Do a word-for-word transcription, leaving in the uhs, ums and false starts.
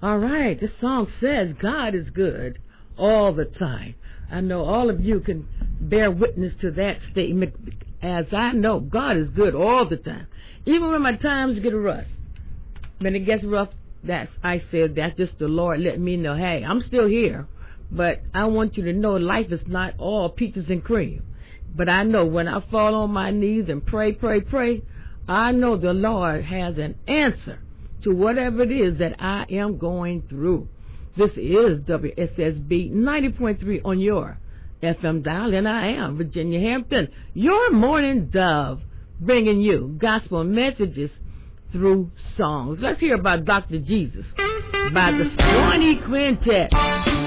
All right, this song says God is good all the time. I know all of you can bear witness to that statement, as I know God is good all the time. Even when my times get rough, when it gets rough, that's, I said, that's just the Lord letting me know, hey, I'm still here. But I want you to know life is not all peaches and cream. But I know when I fall on my knees and pray, pray, pray, I know the Lord has an answer to whatever it is that I am going through. This is W S S B ninety point three on your F M dial, and I am Virginia Hampton, your morning dove, bringing you gospel messages through songs. Let's hear about Doctor Jesus by the Swanee Quintet.